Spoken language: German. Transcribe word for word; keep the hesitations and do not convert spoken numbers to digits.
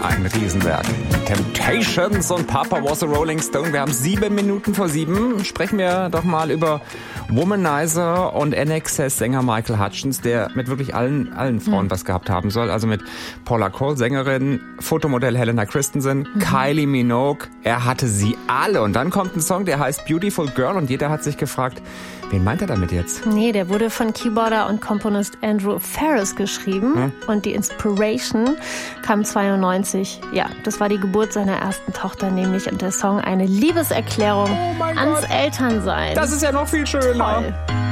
ein Riesenwerk. Temptations und Papa Was a Rolling Stone. Wir haben sieben Minuten vor sieben. Sprechen wir doch mal über Womanizer und N X S-Sänger Michael Hutchence, der mit wirklich allen, allen Frauen mhm. was gehabt haben soll. Also mit Paula Cole, Sängerin, Fotomodell Helena Christensen, mhm. Kylie Minogue. Er hatte sie alle. Und dann kommt ein Song, der heißt Beautiful Girl. Und jeder hat sich gefragt, wen meint er damit jetzt? Nee, der wurde von Keyboarder und Komponist Andrew Ferris geschrieben. Hm? Und die Inspiration kam zweiundneunzig. Ja, das war die Geburt seiner ersten Tochter nämlich. Und der Song eine Liebeserklärung oh ans Gott. Elternsein. Das ist ja noch viel schöner. Toll.